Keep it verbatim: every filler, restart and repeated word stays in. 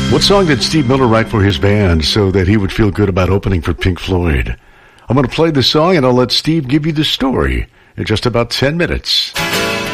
What song did Steve Miller write for his band so that he would feel good about opening for Pink Floyd? I'm going to play the song, and I'll let Steve give you the story in just about ten minutes.